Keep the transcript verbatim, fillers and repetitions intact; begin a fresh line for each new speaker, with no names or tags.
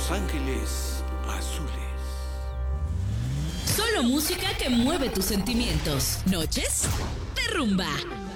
Los Ángeles Azules.
Solo música que mueve tus sentimientos. Noches de rumba.